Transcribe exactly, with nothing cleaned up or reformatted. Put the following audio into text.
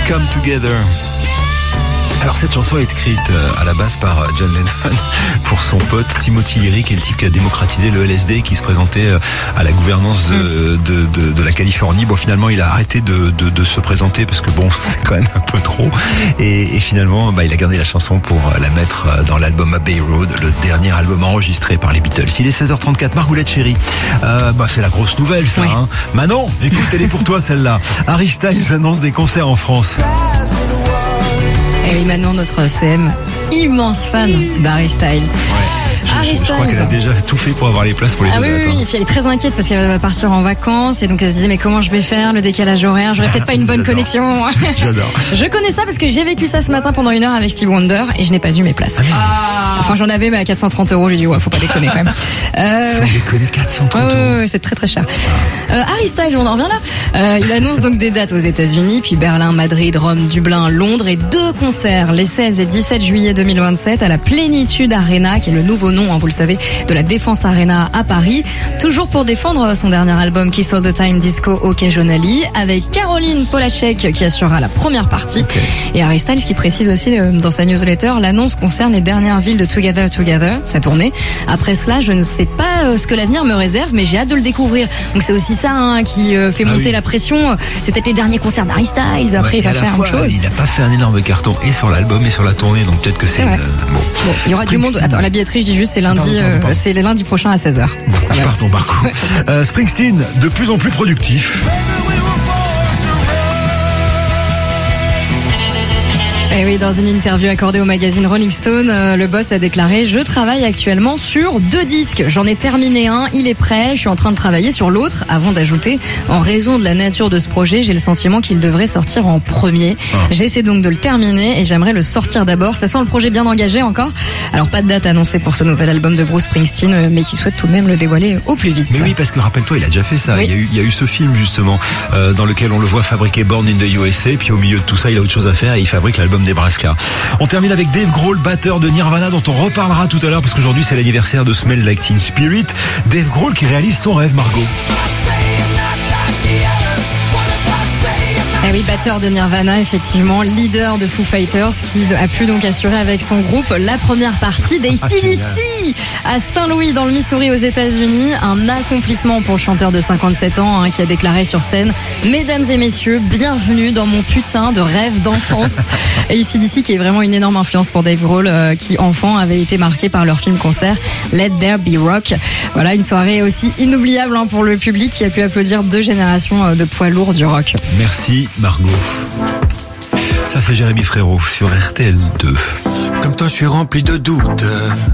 Come Together. Alors cette chanson est écrite à la base par John Lennon pour son pote Timothy Leary, qui est le type qui a démocratisé le L S D, qui se présentait à la gouvernance de, de, de, de la Californie. Bon, finalement, il a arrêté de, de, de se présenter parce que bon, c'est quand même un peu trop. Et, et finalement, bah, il a gardé la chanson pour la mettre dans l'album Abbey Road, le dernier album enregistré par les Beatles. Il est seize heures trente-quatre, Margoulette chérie. Euh, bah, c'est la grosse nouvelle, ça. Oui. Hein. Manon, écoute, elle est pour toi celle-là. Harry Styles annonce des concerts en France. Et oui, maintenant notre C M, immense fan d'Harry Styles. Ouais. Harry je, je crois qu'elle a déjà tout fait pour avoir les places pour les ah deux oui, dates. Oui, oui, et puis elle est très inquiète parce qu'elle va partir en vacances et donc elle se disait mais comment je vais faire, le décalage horaire, j'aurais peut-être pas une bonne connexion. J'adore. Je connais ça parce que j'ai vécu ça ce matin pendant une heure avec Stevie Wonder et je n'ai pas eu mes places. Ah. Enfin j'en avais mais à quatre cent trente euros, j'ai dit ouais faut pas déconner quand même. Euh... Sans déconner, quatre cent trente ouais, euros. Ouais, ouais, c'est très très cher. Euh, Harry Styles, on en revient là. Euh, il annonce donc des dates aux États-Unis, puis Berlin, Madrid, Rome, Dublin, Londres et deux concerts les seize et dix-sept juillet deux mille vingt-sept à la Plénitude Arena, qui est le nouveau nom, hein, vous le savez, de la Défense Arena à Paris. Toujours pour défendre son dernier album Kiss All the Time Disco Occasionally, avec Caroline Polachek qui assurera la première partie. Okay. Et Harry Styles qui précise aussi euh, dans sa newsletter, l'annonce concerne les dernières villes de Together Together, sa tournée. Après cela, je ne sais pas euh, ce que l'avenir me réserve, mais j'ai hâte de le découvrir. Donc c'est aussi ça hein, qui euh, fait ah monter oui. la pression. C'est peut-être les derniers concerts d'Harry Styles. Après, ouais, il va faire fois, autre chose. Il n'a pas fait un énorme carton et sur l'album et sur la tournée, donc peut-être que c'est. c'est une... bon. Bon, il y aura du monde. Attends, la billetterie, je dis juste, c'est lundi, pardon, pardon, pardon. Euh, c'est le lundi prochain à seize heures. Bon, je pars ton parcours. euh, Springsteen, de plus en plus productif. Et oui, dans une interview accordée au magazine Rolling Stone, euh, le boss a déclaré « Je travaille actuellement sur deux disques. J'en ai terminé un, il est prêt, je suis en train de travailler sur l'autre. » Avant d'ajouter « En raison de la nature de ce projet, j'ai le sentiment qu'il devrait sortir en premier. Ah. J'essaie donc de le terminer et j'aimerais le sortir d'abord. » Ça sent le projet bien engagé encore. Alors pas de date annoncée pour ce nouvel album de Bruce Springsteen, mais qui souhaite tout de même le dévoiler au plus vite. Mais oui, parce que rappelle-toi, il a déjà fait ça. Oui. Il y a eu, il y a eu ce film justement euh, dans lequel on le voit fabriquer Born in the U S A, puis au milieu de tout ça, il a autre chose à faire et il fabrique l'album Nebraska. On termine avec Dave Grohl, batteur de Nirvana, dont on reparlera tout à l'heure parce qu'aujourd'hui c'est l'anniversaire de Smell Like Teen Spirit. Dave Grohl qui réalise son rêve, Margot. Eh oui, batteur de Nirvana, effectivement, leader de Foo Fighters, qui a pu donc assurer avec son groupe la première partie d'A C D C à Saint-Louis dans le Missouri aux États-Unis. Un accomplissement pour le chanteur de cinquante-sept ans hein, qui a déclaré sur scène « Mesdames et messieurs, bienvenue dans mon putain de rêve d'enfance ». Et A C D C qui est vraiment une énorme influence pour Dave Grohl, euh, qui enfant avait été marqué par leur film-concert Let There Be Rock. Voilà, une soirée aussi inoubliable hein, pour le public qui a pu applaudir deux générations de poids lourds du rock. Merci Margot. Ça c'est Jérémy Frérot sur R T L deux. Comme toi je suis rempli de doutes.